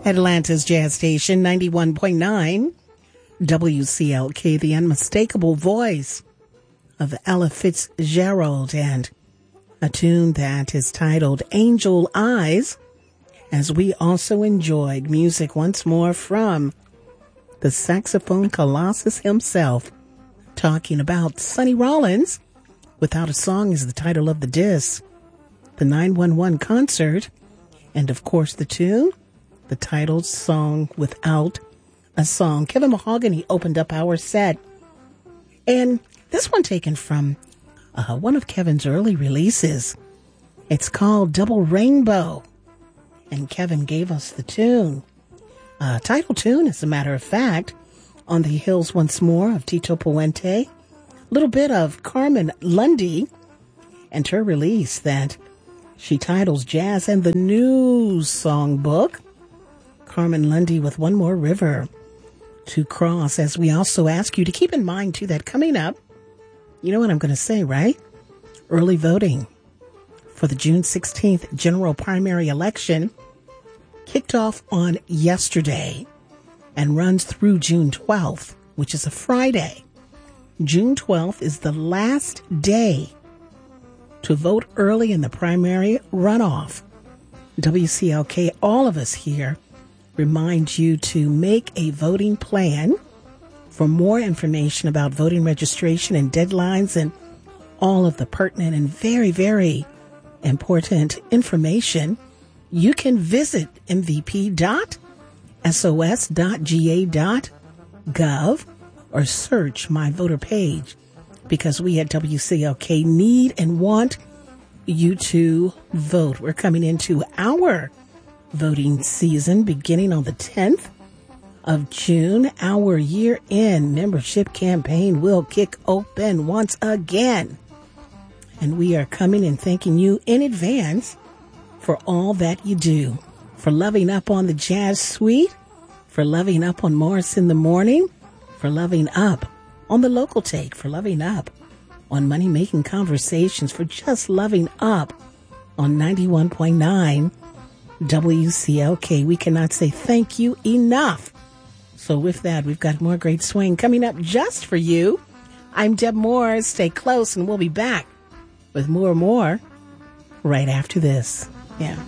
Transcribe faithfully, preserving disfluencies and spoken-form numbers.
Atlanta's Jazz Station, ninety-one point nine W C L K, the unmistakable voice of Ella Fitzgerald, and a tune that is titled Angel Eyes, as we also enjoyed music once more from the saxophone colossus himself, talking about Sonny Rollins. Without a Song is the title of the disc. The nine one one concert, and of course the tune, the titled song Without a Song. Kevin Mahogany opened up our set, and this one taken from uh, one of Kevin's early releases. It's called Double Rainbow, and Kevin gave us the tune. Uh, title tune, as a matter of fact, On the Hills Once More of Tito Puente. A little bit of Carmen Lundy and her release that she titles Jazz and the News Songbook. Carmen Lundy with One More River to Cross, as we also ask you to keep in mind, too, that coming up, you know what I'm going to say, right? Early voting for the June sixteenth general primary election kicked off on yesterday and runs through June twelfth, which is a Friday. June twelfth is the last day to vote early in the primary runoff. W C L K, all of us here, remind you to make a voting plan. For more information about voting registration and deadlines and all of the pertinent and very, very important information, you can visit m v p dot s o s dot g a dot gov or search My Voter page, because we at W C L K need and want you to vote. We're coming into our voting season beginning on the tenth of June. Our year-end membership campaign will kick open once again. And we are coming and thanking you in advance for all that you do, for loving up on the Jazz Suite, for loving up on Morris in the Morning, for loving up on the Local Take, for loving up on Money Making Conversations, for just loving up on ninety-one point nine W C L K. We cannot say thank you enough. So with that, we've got more great swing coming up just for you. I'm Deb Moore. Stay close, and we'll be back with more and more right after this. Yeah.